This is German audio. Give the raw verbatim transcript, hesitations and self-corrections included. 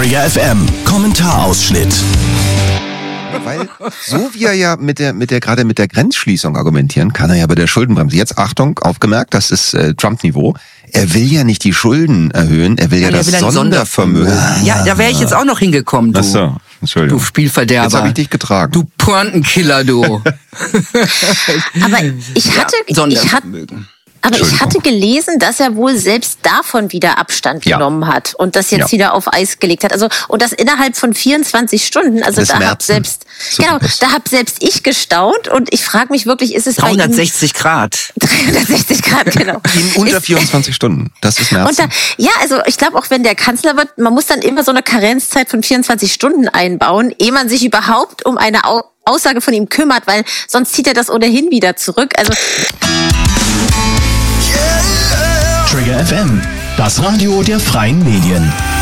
Trigger F M, Kommentarausschnitt. Weil, so wie er ja mit der, mit der, gerade mit der Grenzschließung argumentieren, kann er ja bei der Schuldenbremse. Jetzt Achtung, aufgemerkt, das ist äh, Trump-Niveau. Er will ja nicht die Schulden erhöhen, er will ja, ja das will Sondervermögen. Sondervermögen. Ja, da wäre ich jetzt auch noch hingekommen, du. Ach so, Entschuldigung. Du Spielverderber. Jetzt habe ich dich getragen. Du Pointenkiller, du. Aber ich hatte, ja, ich hatte, aber ich hatte gelesen, dass er wohl selbst davon wieder Abstand ja. genommen hat und das jetzt ja. wieder auf Eis gelegt hat. Also und das innerhalb von vierundzwanzig Stunden. Also Des da hab selbst so genau, da hab selbst ich gestaunt und ich frage mich wirklich, ist es dreihundertsechzig bei ihm Grad? dreihundertsechzig Grad, genau. In unter vierundzwanzig Stunden. Das ist März. Da, ja, also ich glaube auch, wenn der Kanzler wird, man muss dann immer so eine Karenzzeit von vierundzwanzig Stunden einbauen, ehe man sich überhaupt um eine Aussage von ihm kümmert, weil sonst zieht er das ohnehin wieder zurück. Also Trigger F M, das Radio der freien Medien.